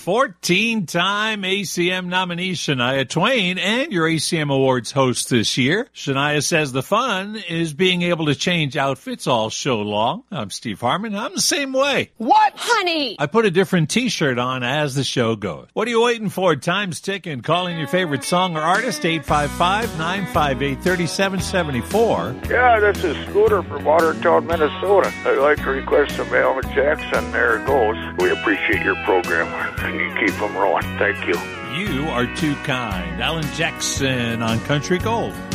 14-time ACM nominee Shania Twain and your ACM Awards host this year. Shania says the fun is being able to change outfits all show long. I'm Steve Harmon. I'm the same way. What? Honey! I put a different T-shirt on as the show goes. What are you waiting for? Time's ticking. Call in your favorite song or artist, 855-958-3774. Yeah, this is Scooter from Watertown, Minnesota. I'd like to request some Alan Jackson. There it goes. We appreciate your program, and you keep them rolling. Thank you. You are too kind. Alan Jackson on Country Gold.